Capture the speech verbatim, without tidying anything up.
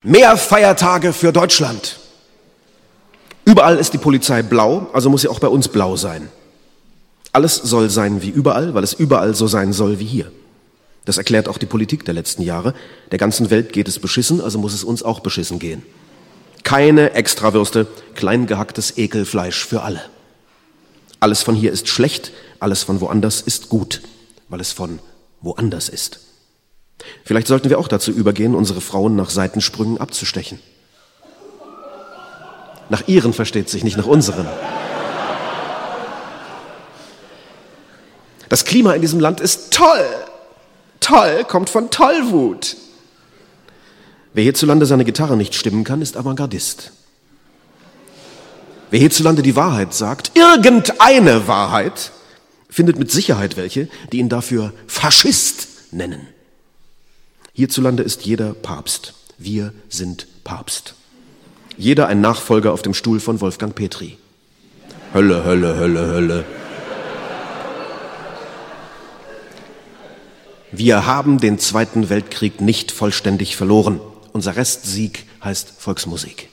Mehr Feiertage für Deutschland. Überall ist die Polizei blau, also muss sie auch bei uns blau sein. Alles soll sein wie überall, weil es überall so sein soll wie hier. Das erklärt auch die Politik der letzten Jahre. Der ganzen Welt geht es beschissen, also muss es uns auch beschissen gehen. Keine Extrawürste, klein gehacktes Ekelfleisch für alle. Alles von hier ist schlecht, alles von woanders ist gut, weil es von woanders ist. Vielleicht sollten wir auch dazu übergehen, unsere Frauen nach Seitensprüngen abzustechen. Nach ihren versteht sich, nicht nach unseren. Das Klima in diesem Land ist toll. Toll kommt von Tollwut. Wer hierzulande seine Gitarre nicht stimmen kann, ist Avantgardist. Wer hierzulande die Wahrheit sagt, irgendeine Wahrheit, findet mit Sicherheit welche, die ihn dafür Faschist nennen. Hierzulande ist jeder Papst. Wir sind Papst. Jeder ein Nachfolger auf dem Stuhl von Wolfgang Petri. Hölle, Hölle, Hölle, Hölle. Wir haben den Zweiten Weltkrieg nicht vollständig verloren. Unser Restsieg heißt Volksmusik.